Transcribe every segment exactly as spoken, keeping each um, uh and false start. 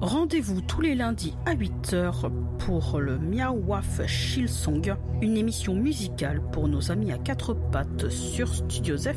Rendez-vous tous les lundis à huit heures pour le Miawaf Shilsong, une émission musicale pour nos amis à quatre pattes sur Studio Zef.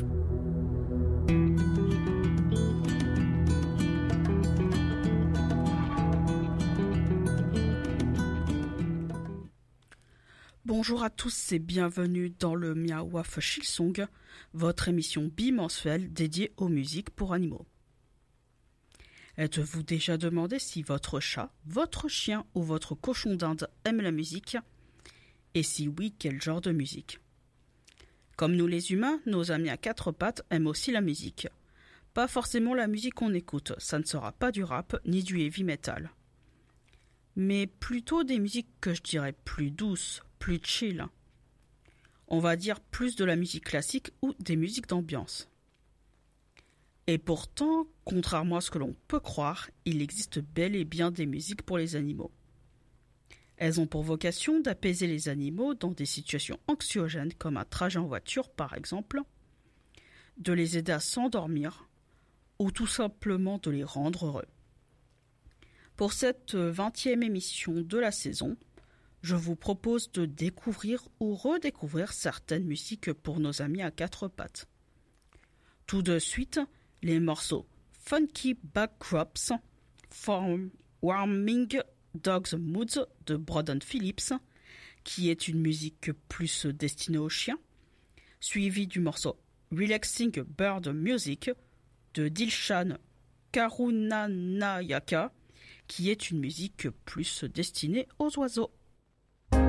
Bonjour à tous et bienvenue dans le Miawaf Shilsong, votre émission bimensuelle dédiée aux musiques pour animaux. Êtes-vous déjà demandé si votre chat, votre chien ou votre cochon d'Inde aime la musique? Et si oui, quel genre de musique? Comme nous les humains, nos amis à quatre pattes aiment aussi la musique. Pas forcément la musique qu'on écoute, ça ne sera pas du rap ni du heavy metal. Mais plutôt des musiques que je dirais plus douces, plus chill. On va dire plus de la musique classique ou des musiques d'ambiance. Et pourtant, contrairement à ce que l'on peut croire, il existe bel et bien des musiques pour les animaux. Elles ont pour vocation d'apaiser les animaux dans des situations anxiogènes comme un trajet en voiture par exemple, de les aider à s'endormir ou tout simplement de les rendre heureux. Pour cette vingtième émission de la saison, je vous propose de découvrir ou redécouvrir certaines musiques pour nos amis à quatre pattes. Tout de suite, les morceaux Funky Backdrops, For Warming Dogs Moods de Braden Phillips, qui est une musique plus destinée aux chiens, suivi du morceau Relaxing Bird Music de Dilshan Karunanayaka, qui est une musique plus destinée aux oiseaux.